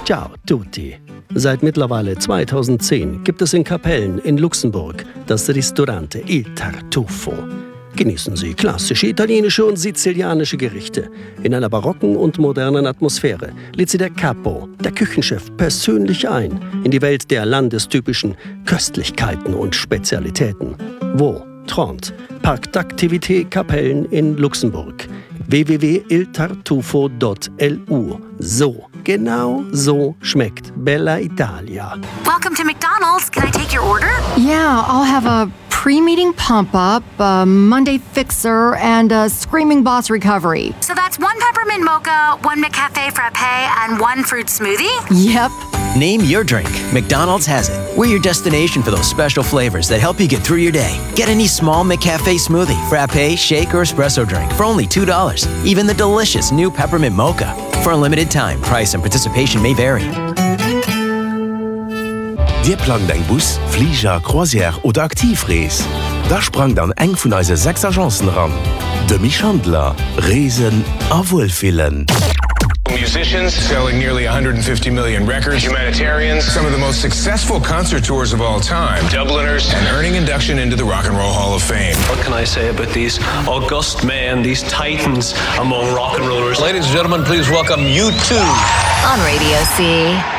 Ciao tutti! Seit mittlerweile 2010 gibt es in Kapellen in Luxemburg das Ristorante Il Tartufo. Genießen Sie klassische italienische und sizilianische Gerichte. In einer barocken und modernen Atmosphäre lädt Sie der Capo, der Küchenchef, persönlich ein in die Welt der landestypischen Köstlichkeiten und Spezialitäten. Wo? Trente, Parc d'Activité Kapellen in Luxemburg. www.iltartufo.lu. Genau so schmeckt Bella Italia. Welcome to McDonald's. Can I take your order? Yeah, I'll have a pre-meeting pump-up, a Monday fixer, and a Screaming Boss recovery. So that's 1 peppermint mocha, 1 McCafe frappe, and 1 fruit smoothie? Yep. Name your drink. McDonald's has it. We're your destination for those special flavors that help you get through your day. Get any small McCafe smoothie, frappe, shake, or espresso drink for only $2. Even the delicious new peppermint mocha. For a limited time, price and participation may vary. Dir plant eng Bus, Flieger, Croisière oder Aktivrees. Da sprang dann eng vun eise 6 Agenzen ran. De Michandler, Reesen a Wohlfillen. Musicians selling nearly 150 million records, humanitarians, some of the most successful concert tours of all time, Dubliners, and earning induction into the Rock and Roll Hall of Fame. What can I say about these august men, these titans among rock and rollers? Ladies and gentlemen, please welcome U2. On Radio C.